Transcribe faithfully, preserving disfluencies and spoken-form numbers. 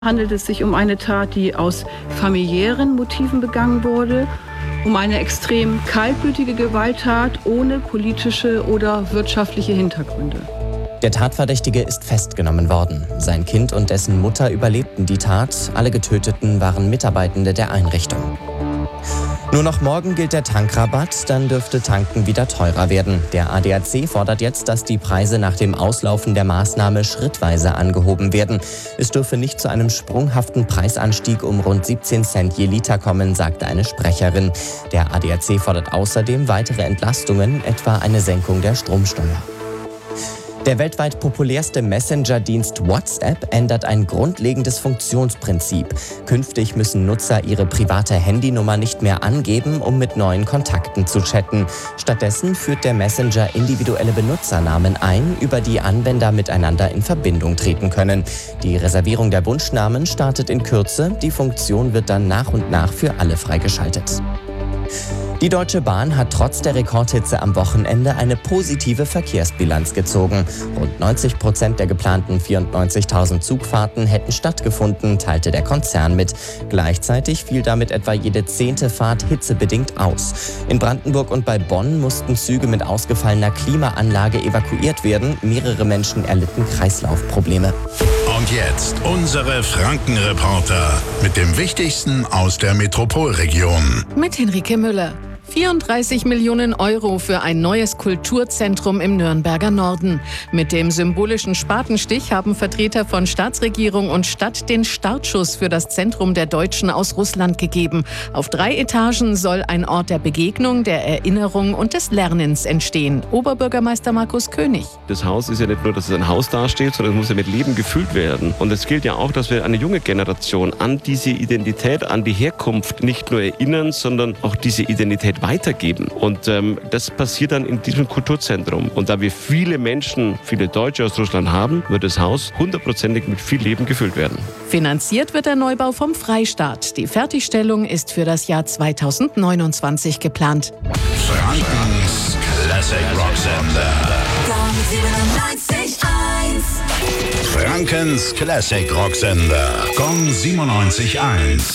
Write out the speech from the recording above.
Handelt es sich um eine Tat, die aus familiären Motiven begangen wurde, um eine extrem kaltblütige Gewalttat ohne politische oder wirtschaftliche Hintergründe. Der Tatverdächtige ist festgenommen worden. Sein Kind und dessen Mutter überlebten die Tat. Alle Getöteten waren Mitarbeitende der Einrichtung. Nur noch morgen gilt der Tankrabatt, dann dürfte Tanken wieder teurer werden. Der A D A C fordert jetzt, dass die Preise nach dem Auslaufen der Maßnahme schrittweise angehoben werden. Es dürfe nicht zu einem sprunghaften Preisanstieg um rund siebzehn Cent je Liter kommen, sagte eine Sprecherin. Der A D A C fordert außerdem weitere Entlastungen, etwa eine Senkung der Stromsteuer. Der weltweit populärste Messenger-Dienst WhatsApp ändert ein grundlegendes Funktionsprinzip. Künftig müssen Nutzer ihre private Handynummer nicht mehr angeben, um mit neuen Kontakten zu chatten. Stattdessen führt der Messenger individuelle Benutzernamen ein, über die Anwender miteinander in Verbindung treten können. Die Reservierung der Wunschnamen startet in Kürze. Die Funktion wird dann nach und nach für alle freigeschaltet. Die Deutsche Bahn hat trotz der Rekordhitze am Wochenende eine positive Verkehrsbilanz gezogen. Rund neunzig Prozent der geplanten vierundneunzigtausend Zugfahrten hätten stattgefunden, teilte der Konzern mit. Gleichzeitig fiel damit etwa jede zehnte Fahrt hitzebedingt aus. In Brandenburg und bei Bonn mussten Züge mit ausgefallener Klimaanlage evakuiert werden. Mehrere Menschen erlitten Kreislaufprobleme. Und jetzt unsere Franken-Reporter mit dem Wichtigsten aus der Metropolregion. Mit Henrike Müller. vierunddreißig Millionen Euro für ein neues Kulturzentrum im Nürnberger Norden. Mit dem symbolischen Spatenstich haben Vertreter von Staatsregierung und Stadt den Startschuss für das Zentrum der Deutschen aus Russland gegeben. Auf drei Etagen soll ein Ort der Begegnung, der Erinnerung und des Lernens entstehen. Oberbürgermeister Markus König. Das Haus ist ja nicht nur, dass es ein Haus dasteht, sondern es muss ja mit Leben gefüllt werden. Und es gilt ja auch, dass wir eine junge Generation an diese Identität, an die Herkunft nicht nur erinnern, sondern auch diese Identität weitergeben. Und ähm, das passiert dann in diesem Kulturzentrum. Und da wir viele Menschen, viele Deutsche aus Russland haben, wird das Haus hundertprozentig mit viel Leben gefüllt werden. Finanziert wird der Neubau vom Freistaat. Die Fertigstellung ist für das Jahr zweitausendneunundzwanzig geplant. Frankens Classic Rocksender. Frankens Classic Rocksender. Gong siebenundneunzig Komma eins.